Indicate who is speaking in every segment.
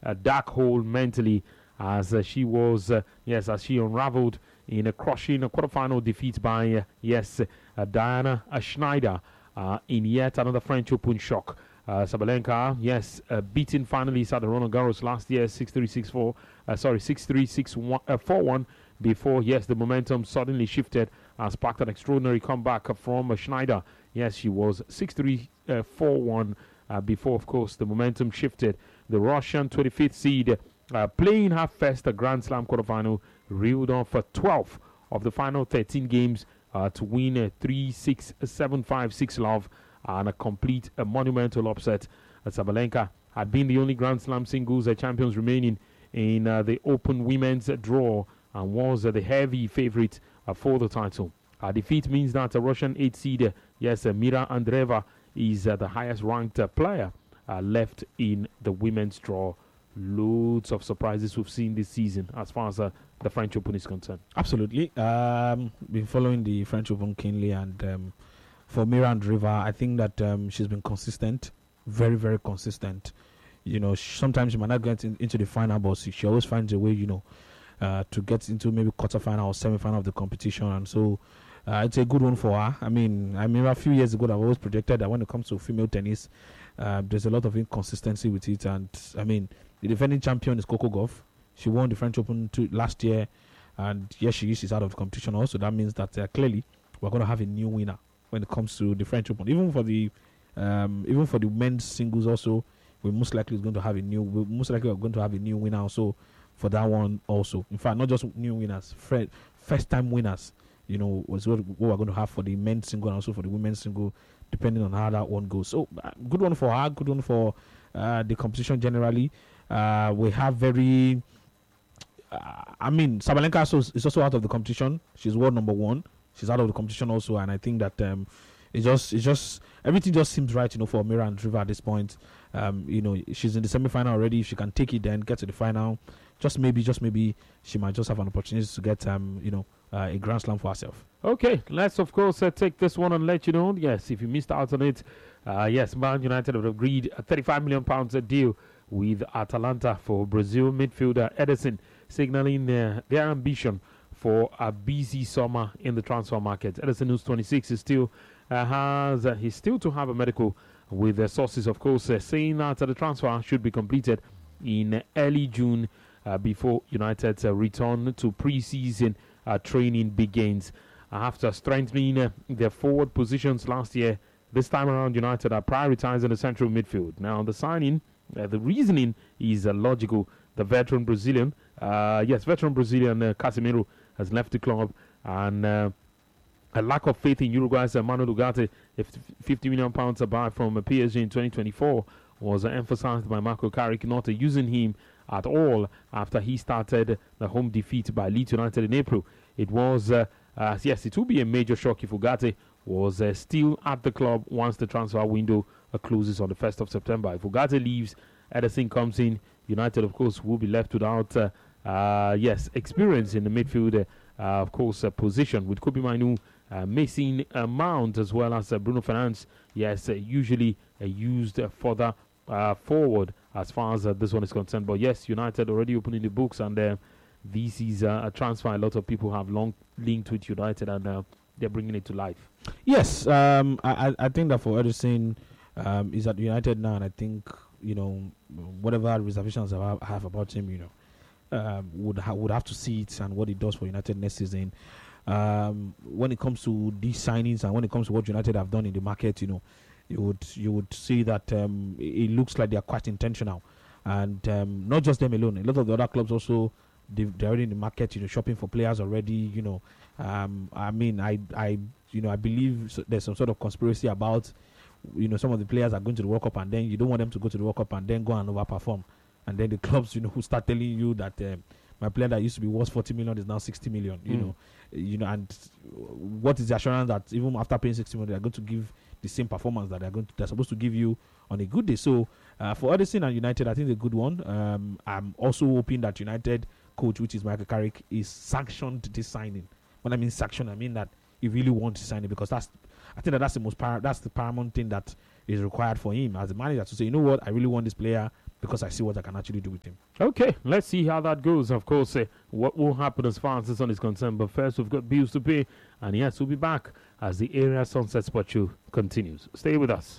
Speaker 1: a dark hole mentally as she was, as she unraveled in a crushing quarterfinal defeat by, Diana Schneider in yet another French Open shock. Sabalenka, beating finally at the Roland Garros last year 6-3, 6-3, 4-1 before, the momentum suddenly shifted and sparked an extraordinary comeback from Schneider. Yes, she was 6-3, 4-1 before, of course, the momentum shifted. The Russian 25th seed playing her first Grand Slam quarterfinal reeled off 12 of the final 13 games to win 3-6, 7-5, 6-love and a complete monumental upset. Sabalenka had been the only Grand Slam singles champions remaining in the Open Women's draw and was the heavy favorite for the title. Her defeat means that the Russian 8th seed, Mira Andreeva, is the highest ranked player left in the women's draw. Loads of surprises we've seen this season as far as the French Open is concerned.
Speaker 2: Absolutely. Been following the French Open keenly, and for Mira Andreeva, I think that she's been consistent, very, very consistent. Sometimes she might not get into the final, but she always finds a way, to get into maybe quarterfinal or semi-final of the competition, and so it's a good one for her. I mean, a few years ago, I've always predicted that when it comes to female tennis, there's a lot of inconsistency with it, and I mean, the defending champion is Coco Gauff. She won the French Open last year, and yes, she's out of the competition also. That means that clearly we're going to have a new winner when it comes to the French Open. Even for the men's singles also, we're most likely going to have a new winner also for that one also. In fact, not just new winners, first time winners. Was what we're going to have for the men's single and also for the women's single, depending on how that one goes. So good one for her, good one for the competition generally. We have Sabalenka is also out of the competition. She's world number 1. She's out of the competition also, and I think that it's just everything just seems right, for Mira Andreeva at this point. She's in the semi-final already. If she can take it, then get to the final. Just maybe she might just have an opportunity to get a Grand Slam for herself.
Speaker 1: Okay, let's of course take this one and let you know. Yes, if you missed out on it, Man United have agreed a £35 million deal with Atalanta for Brazil midfielder Ederson, signaling their ambition for a busy summer in the transfer market. Ederson, who's 26, is still he's still to have a medical, with the sources, of course, saying that the transfer should be completed in early June before United's return to pre-season training begins. After strengthening their forward positions last year, this time around United are prioritizing the central midfield. Now, the signing, the reasoning is logical. The veteran Brazilian, Casemiro has left the club, and a lack of faith in Uruguay's Manuel Ugarte, if £50 million a buy from PSG in 2024, was emphasized by Marco Carrick, not using him at all after he started the home defeat by Leeds United in April. It was, it will be a major shock if Ugarte was still at the club once the transfer window closes on the 1st of September. If Ugarte leaves, Ederson comes in, United, of course, will be left without, experience in the midfield, position, with Kobe Mainu, Mason Mount, as well as Bruno Fernandes, usually used further forward as far as this one is concerned. But yes, United already opening the books, and this is a transfer a lot of people have long linked with United, and they're bringing it to life.
Speaker 2: Yes, I think that for Ederson is at United now, and I think whatever reservations I have about him, would have to see it and what he does for United next season. When it comes to these signings and when it comes to what United have done in the market, you would see that it looks like they are quite intentional, and not just them alone. A lot of the other clubs also, they're already in the market, shopping for players already. I believe there's some sort of conspiracy about, some of the players are going to the World Cup, and then you don't want them to go to the World Cup and then go and overperform, and then the clubs, who start telling you that my player that used to be worth 40 million is now 60 million. And what is the assurance that even after paying 60 million, they're going to give the same performance that they're supposed to give you on a good day? So for Ederson and United, I think it's a good one. I'm also hoping that United coach, which is Michael Carrick, is sanctioned this signing. When I mean sanction, I mean that he really wants to sign it, because I think that's the paramount thing that is required for him as a manager, to say, you know what, I really want this player, because I see what I can actually do with him.
Speaker 1: Okay, let's see how that goes. Of course, what will happen as far as this one is concerned. But first, we've got bills to pay. And yes, we'll be back as the Area Sunset Sport Show continues. Stay with us.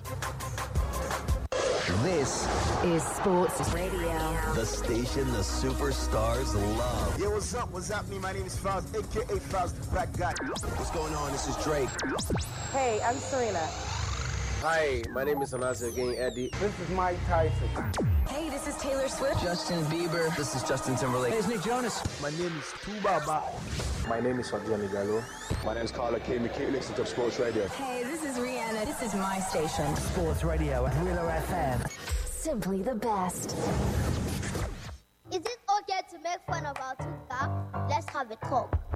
Speaker 3: This
Speaker 4: is Sports Radio.
Speaker 3: The station the superstars love.
Speaker 5: Yo, what's up? What's happening? My name is Faust, a.k.a. Faust the Black Guy.
Speaker 3: What's going on? This is Drake.
Speaker 6: Hey, I'm Serena.
Speaker 7: Hi, my name is Anazi again, Eddie.
Speaker 5: This is Mike Tyson.
Speaker 4: Hey, this is Taylor Swift.
Speaker 3: Justin Bieber. This is Justin Timberlake.
Speaker 5: Hey, it's Nick Jonas.
Speaker 7: My name is Tubaba.
Speaker 8: My name is Fabian Gallo. My name is Carla King. Keep listening to Sports Radio.
Speaker 4: Hey, this is Rihanna. This is my station.
Speaker 6: Sports Radio at Willow FM.
Speaker 4: Simply the best.
Speaker 9: Is it okay to make fun of our tooth gap? Let's have a talk.